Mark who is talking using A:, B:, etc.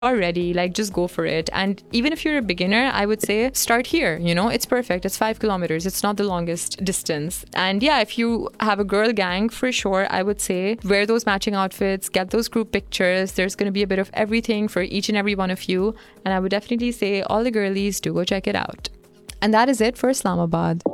A: are ready, like just go for it. And even if you're a beginner, I would say start here. It's perfect. It's 5 kilometers. It's not the longest distance. And yeah, if you have a girl gang, for sure, I would say wear those matching outfits, get those group pictures. There's going to be a bit of everything for each and every one of you. And I would definitely say all the girlies do go check it out. And that is it for Islamabad.